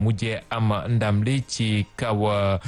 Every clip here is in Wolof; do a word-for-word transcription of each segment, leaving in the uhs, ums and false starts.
mujjee am ndam li ci kaw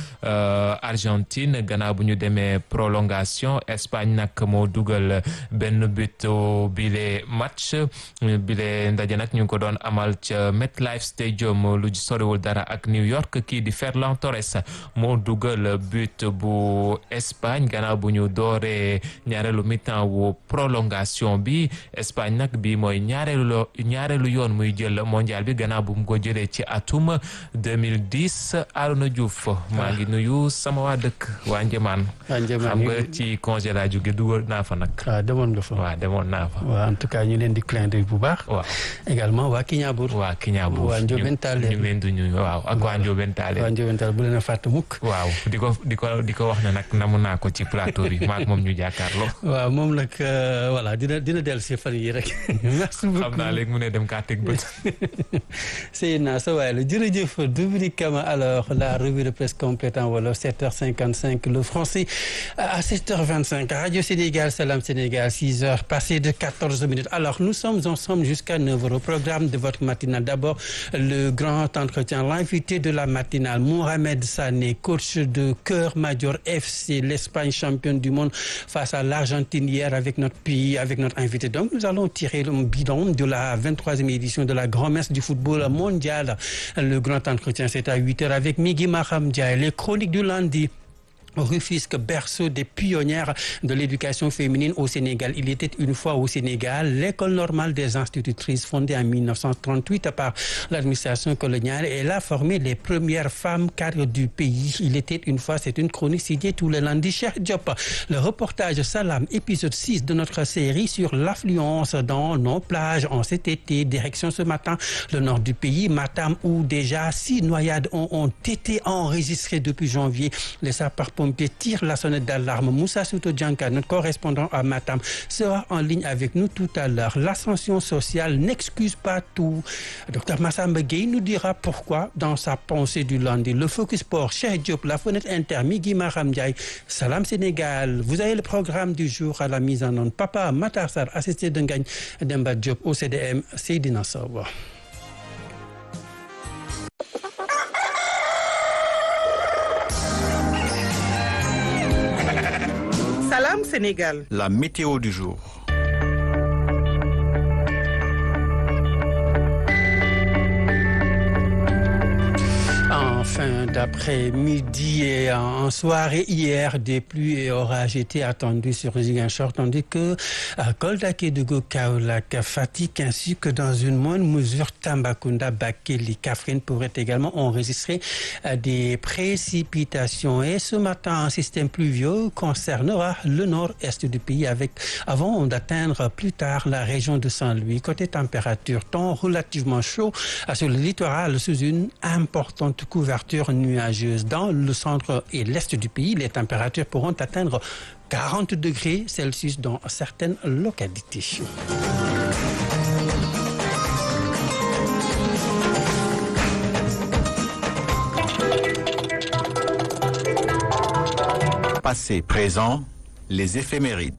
Argentine gannaaw bu ñu demee prolongation Espagne nag moo dugal benn but bile match bile ndaje nag ñu ngi ko doon amal ca MetLife Stadium lu soriwul dara ak New York. Kii di Ferland Torres moo dugal but bu Espagne gannaaw bu ñu dooree ñaareelu mi-temps wu prolongation bi Espagne nag bi mooy ñaareelu ñaareelu yoon muy jël mondial bi gannaaw bu mu ko jëlee ci atum deux mille dix. Arona Diouf maa ngi nuyu sama waa dëkk waa Njëmaan. waa Njëmaan xam nga ci congé laa jóge dugal naa fa nag. waaw demoon nga fa. waaw demoon naa fa. waaw en tout cas ñu leen di clin d'œil bu baax. waaw également waa Kiñaabour. waa Kiñaabour waa Ndiobène Tallé ñu leen di nuyu waaw ak waa Ndiobène Tallé. waa Ndiobène Tallé bu leen a fàtte mukk. waaw di ko di ko di ko wax ne nag namu naa ko ci plateau bi maak moom ñu jàkkaarloo. waaw moom nag voilà dina dina dellu si fan yi rek. merci beaucoup xam naa léegi mu ne dem kaa teg bët. Seydina sa waay la jërëjëf Dominique Kama. Alors la revue de presse complète en wolof sept heures cinquante-cinq le français à sept heures vingt-cinq Radio Sénégal Salam Sénégal six heures passées de quatorze minutes. Alors nous sommes ensemble jusqu'à neuf heures au programme de votre matinale. D'abord le grand entretien, l'invité de la matinale Mohamed Sané, coach de Cœur Major F C, l'Espagne championne du monde face à l'Argentine hier avec notre pays, avec notre invité. Donc nous allons tirer le bilan de la vingt-troisième édition de la grand-messe du football mondial. Le grand entretien c'est à huit heures avec Migui Maham Ndiaye, les chroniques du lundi. Rufisque, berceau des pionnières de l'éducation féminine au Sénégal. Il était une fois au Sénégal l'école normale des institutrices fondée en mille neuf cent trente-huit par l'administration coloniale. Elle a formé les premières femmes cadres du pays. Il était une fois, c'est une chronique signée tous les lundis. Cheikh Diop, le reportage Salam, épisode six de notre série sur l'affluence dans nos plages en cet été. Direction ce matin le nord du pays, Matam, où déjà six noyades ont, ont été enregistrées depuis janvier. Les sapeurs-pompiers tire la sonnette d'alarme. Moussa Souto Djanka, notre correspondant à Matam, sera en ligne avec nous tout à l'heure. L'ascension sociale n'excuse pas tout. Docteur Massamba Gueye nous dira pourquoi dans sa pensée du lundi. Le Focus Sport, Cheikh Diop, la fenêtre inter, Migui Maham Ndiaye, Salam Sénégal. Vous avez le programme du jour à la mise en onde. Papa Matar Sarr, assisté de Ngagne Demba Diop au C D M, Seydina Sow. Salam Sénégal. La météo du jour. En fin d'après-midi et en soirée hier, des pluies et orages étaient attendus sur Ziguinchor, tandis que à Kolda, Kédougou, Kaolack, Fatick, ainsi que dans une moindre mesure Tambacounda, Bakéli, Kaffrine pourraient également enregistrer des précipitations. Et ce matin, un système pluvieux concernera le nord-est du pays avec, avant d'atteindre plus tard la région de Saint-Louis. Côté température, temps relativement chaud sur le littoral sous une importante couverture nuageuse. Dans le centre et l'est du pays, les températures pourront atteindre quarante degrés Celsius dans certaines localités. Passé, présent, les éphémérides.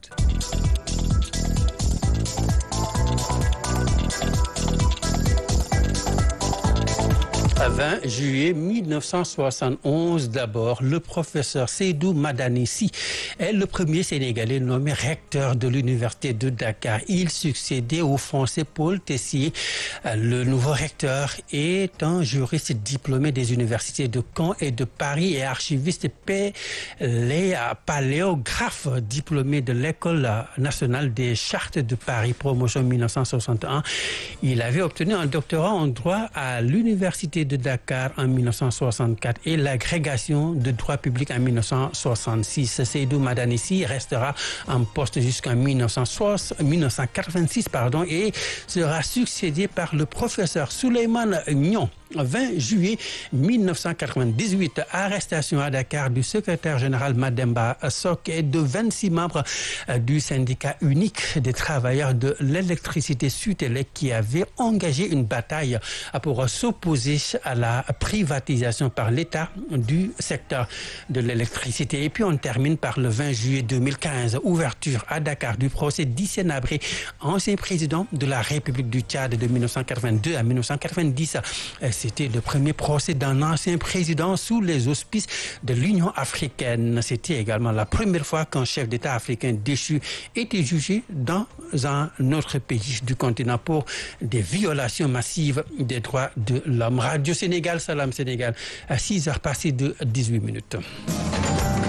vingt juillet mille neuf cent soixante-onze, d'abord, le professeur Seydou Madani Sy est le premier Sénégalais nommé recteur de l'université de Dakar. Il succédait au Français Paul Tessier. Le nouveau recteur est un juriste diplômé des universités de Caen et de Paris et archiviste paléographe diplômé de l'École nationale des chartes de Paris, promotion mille neuf cent soixante et un. Il avait obtenu un doctorat en droit à l'université de Dakar en mille neuf cent soixante-quatre et l'agrégation de droit public en mille neuf cent soixante-six. Seydou Madani Sy restera en poste jusqu'en mille neuf cent quatre-vingt-six pardon, et sera succédé par le professeur Souleymane Nion. vingt juillet mille neuf cent quatre-vingt-dix-huit, arrestation à Dakar du secrétaire général Mademba Sok et de vingt-six membres du syndicat unique des travailleurs de l'électricité Sutelec qui avait engagé une bataille pour s'opposer à la privatisation par l'État du secteur de l'électricité. Et puis on termine par le vingt juillet deux mille quinze, ouverture à Dakar du procès d'Hissène Habré, ancien président de la République du Tchad de mille neuf cent quatre-vingt-deux à mille neuf cent quatre-vingt-dix. C'était le premier procès d'un ancien président sous les auspices de l'Union africaine. C'était également la première fois qu'un chef d'État africain déchu était jugé dans un autre pays du continent pour des violations massives des droits de l'homme. Radio Sénégal, Salam Sénégal, à six heures passées de dix-huit minutes.